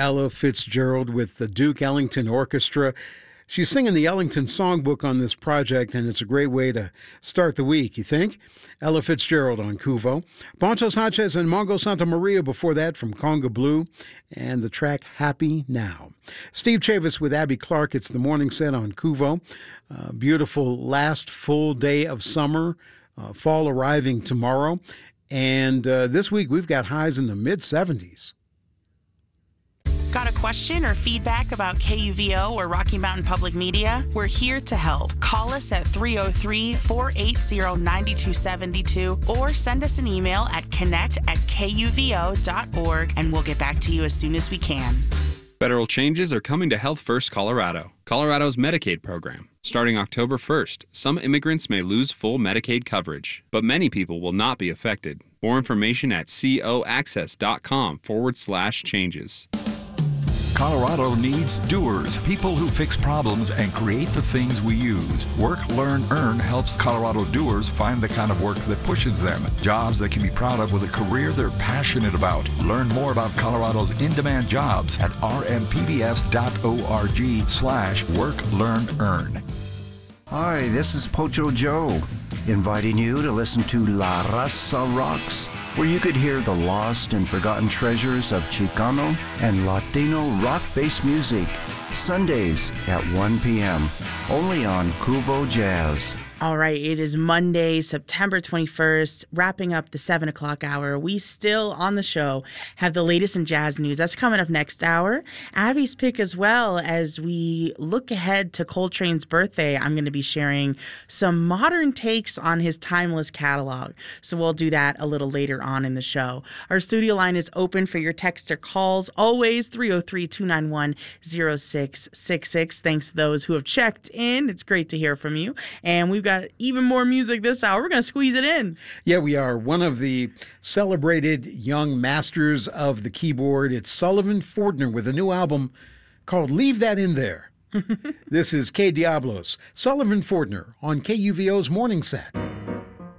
Ella Fitzgerald with the Duke Ellington Orchestra. She's singing the Ellington Songbook on this project, and it's a great way to start the week, you think? Ella Fitzgerald on Kuvo. Poncho Sanchez and Mongo Santa Maria before that from Conga Blue, and the track Happy Now. Steve Chavis with Abby Clark. It's the morning set on Kuvo. Beautiful last full day of summer, fall arriving tomorrow. And this week we've got highs in the mid-70s. Got a question or feedback about KUVO or Rocky Mountain Public Media? We're here to help. Call us at 303-480-9272 or send us an email at connect@kuvo.org and we'll get back to you as soon as we can. Federal changes are coming to Health First Colorado, Colorado's Medicaid program. Starting October 1st, some immigrants may lose full Medicaid coverage, but many people will not be affected. More information at coaccess.com/changes. Colorado needs doers, people who fix problems and create the things we use. Work, Learn, Earn helps Colorado doers find the kind of work that pushes them. Jobs they can be proud of with a career they're passionate about. Learn more about Colorado's in-demand jobs at rmpbs.org/Work, Learn, Earn. Hi, this is Pocho Joe, inviting you to listen to La Raza Rocks, where you could hear the lost and forgotten treasures of Chicano and Latino rock-based music, Sundays at 1 p.m., only on Kuvo Jazz. All right, it is Monday, September 21st, wrapping up the 7 o'clock hour. We still, on the show, have the latest in jazz news. That's coming up next hour. Abby's pick as well. As we look ahead to Coltrane's birthday, I'm going to be sharing some modern takes on his timeless catalog. So we'll do that a little later on in the show. Our studio line is open for your text or calls, always 303-291-0666. Thanks to those who have checked in. It's great to hear from you. And we've got even more music this hour. We're going to squeeze it in. Yeah, we are. One of the celebrated young masters of the keyboard. It's Sullivan Fortner with a new album called Leave That In There. This is K Diablos, Sullivan Fortner on KUVO's Morning Set.